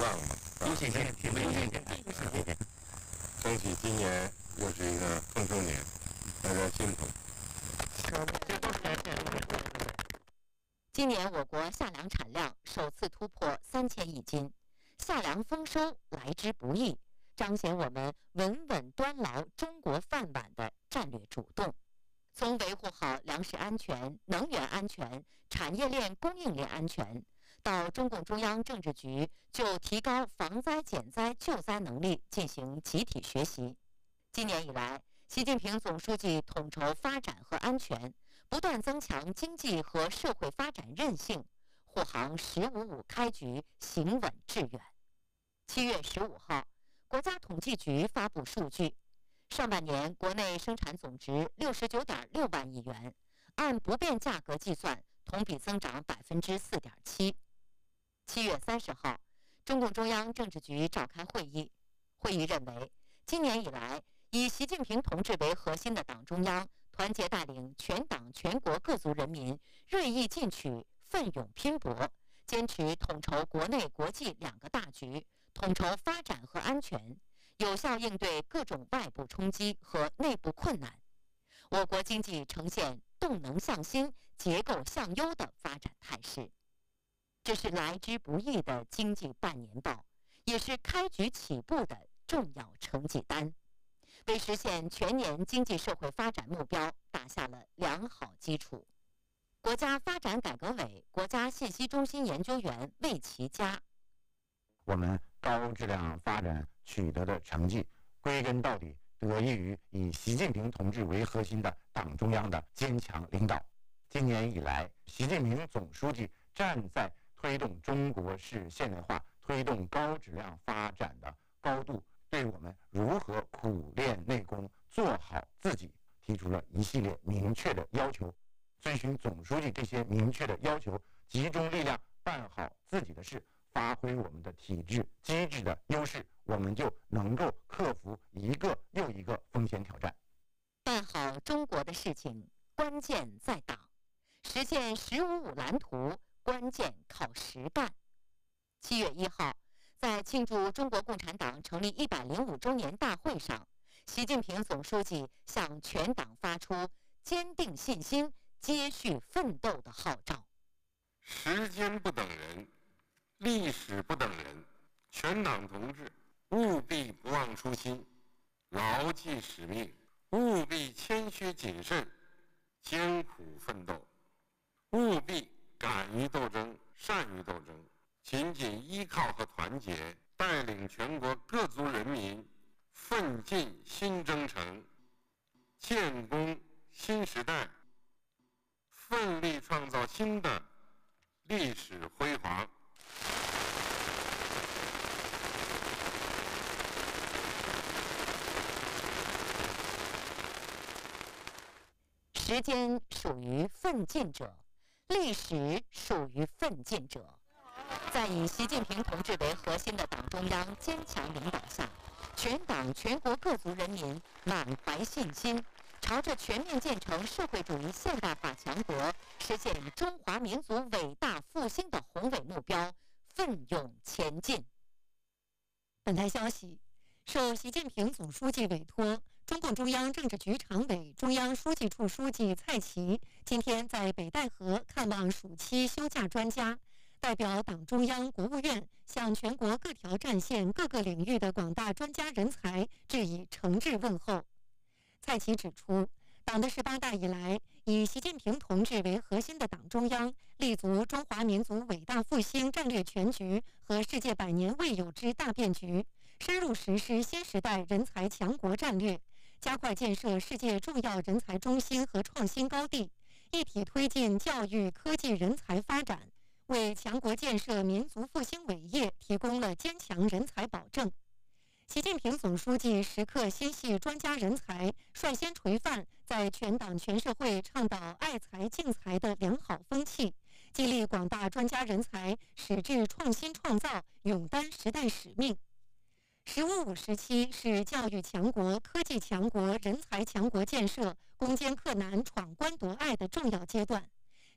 嘛， 恭喜您，谢谢。 争取今年又是一个丰收年，大家辛苦。 今年我国夏粮产量首次突破3000亿斤，夏粮丰收来之不易，彰显我们稳稳端牢中国饭碗的战略主动。从维护好粮食安全、能源安全、产业链供应链安全，到中共中央政治局就提高防灾减灾救灾能力进行集体学习。今年以来，习近平总书记统筹发展和安全，不断增强经济和社会发展韧性，护航“15+5”开局行稳致远。7月15号，国家统计局发布数据，上半年国内生产总值69.6万亿元，按不变价格计算，同比增长4.7%。7月30号，中共中央政治局召开会议，会议认为，今年以来，以习近平同志为核心的党中央团结带领全党全国各族人民锐意进取、奋勇拼搏，坚持统筹国内国际2个大局，统筹发展和安全，有效应对各种外部冲击和内部困难。我国经济呈现动能向新、结构向优的发展态势。这是来之不易的经济半年报，也是开局起步的重要成绩单，为实现全年经济社会发展目标打下了良好基础。国家发展改革委国家信息中心研究员魏其佳： 我们高质量发展取得的成绩，归根到底得益于以习近平同志为核心的党中央的坚强领导。今年以来，习近平总书记站在推动中国式现代化、推动高质量发展的高度，对我们如何苦练内功、做好自己提出了一系列明确的要求。遵循总书记这些明确的要求，集中力量办好自己的事，发挥我们的体制机制的优势，我们就能够克服一个又一个风险挑战。 办好中国的事情，关键在党；实现“15+5”蓝图，关键靠实干。7月1号，在庆祝中国共产党成立105周年大会上，习近平总书记向全党发出坚定信心、接续奋斗的号召。 时间不等人，历史不等人，全党同志务必不忘初心，牢记使命，务必谦虚谨慎，艰苦奋斗，务必敢于斗争，善于斗争，紧紧依靠和团结，带领全国各族人民奋进新征程，建功新时代，奋力创造新的历史辉煌。 时间属于奋进者，历史属于奋进者。在以习近平同志为核心的党中央坚强领导下，全党全国各族人民满怀信心，朝着全面建成社会主义现代化强国、实现中华民族伟大复兴的宏伟目标奋勇前进。 本台消息，受习近平总书记委托，中共中央政治局常委、中央书记处书记蔡奇今天在北戴河看望暑期休假专家，代表党中央、国务院向全国各条战线各个领域的广大专家人才致以诚挚问候。蔡奇指出，党的18大以来，以习近平同志为核心的党中央立足中华民族伟大复兴战略全局和世界百年未有之大变局，深入实施新时代人才强国战略，加快建设世界重要人才中心和创新高地，一体推进教育、科技、人才发展，为强国建设民族复兴伟业提供了坚强人才保证。习近平总书记时刻心系专家人才，率先垂范在全党全社会倡导爱才敬才的良好风气，激励广大专家人才矢志创新创造，勇担时代使命。“15+5”时期是教育强国、科技强国、人才强国建设攻坚克难、闯关夺隘的重要阶段。